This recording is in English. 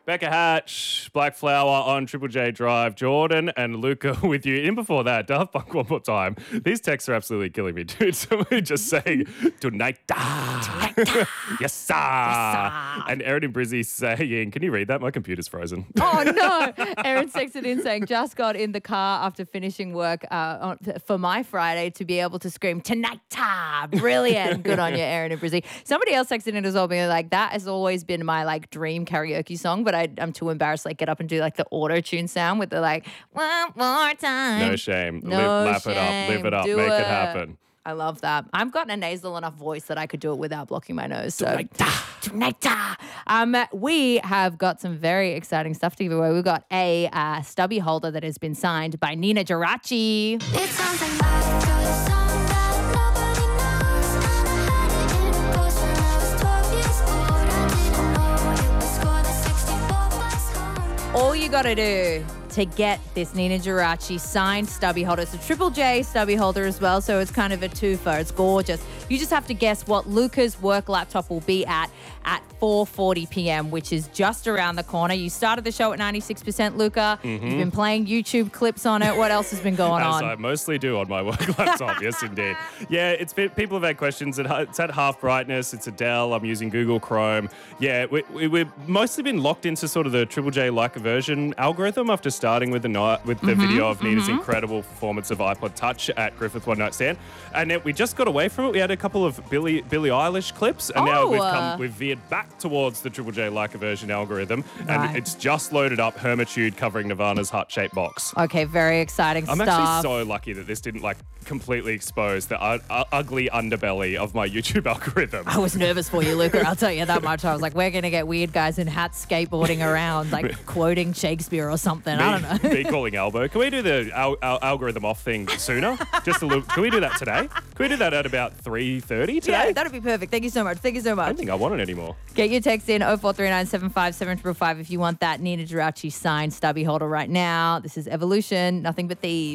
Becca Hatch, Black Flower on Triple J Drive, Jordan and Luca with you. In before that, Daft Punk one more time. These texts are absolutely killing me, dude. Somebody just saying, tonight, yes, sir. And Erin and Brizzy saying, can you read that? My computer's frozen. Oh, no. Erin texted in saying, just got in the car after finishing work for my Friday to be able to scream, tonight, brilliant. Good on you, Erin and Brizzy. Somebody else texted in as well being like, that has always been my like dream karaoke song, but I'm too embarrassed to like get up and do like the auto-tune sound with the like, one more time. No shame. No Lap it up, live it up, Do make it happen. I love that. I've got a nasal enough voice that I could do it without blocking my nose. So tonight. We have got some very exciting stuff to give away. We've got a stubby holder that has been signed by Nina Geraci. It sounds like I got a song that nobody knows, and I had it in a post when I was 12 years old. I didn't know it would score the 64 plus home. All you got to do to get this Nina Geraci signed stubby holder. It's a Triple J stubby holder as well, so it's kind of a twofer. It's gorgeous. You just have to guess what Luca's work laptop will be at 4:40 p.m., which is just around the corner. You started the show at 96%, Luca. You've been playing YouTube clips on it. What else has been going As on? I mostly do on my work laptop, yes, indeed. Yeah, people have had questions. It's at half brightness. It's a Dell. I'm using Google Chrome. Yeah, we've mostly been locked into sort of the Triple J like aversion algorithm after starting with the video of Nina's incredible performance of iPod Touch at Griffith One Night Stand. And then we just got away from it. We had a couple of Billie Eilish clips, and now we've veered back towards the Triple J like aversion algorithm, and it's just loaded up Hermitude covering Nirvana's heart-shaped box. Okay, very exciting stuff. I'm actually so lucky that this didn't like completely expose the ugly underbelly of my YouTube algorithm. I was nervous for you, Luca. I'll tell you that much. I was like, we're going to get weird guys in hats skateboarding around, like quoting Shakespeare or something. I don't know. Me calling Albo. Can we do the algorithm off thing sooner? Just a little. Can we do that today? Can we do that at about 3:30 today? Yeah, that'd be perfect. Thank you so much. Thank you so I much. don't think I want it anymore. Get your text in 0439 757 if you want that Nina Geraci signed stubby holder right now. This is Evolution, Nothing But Thieves.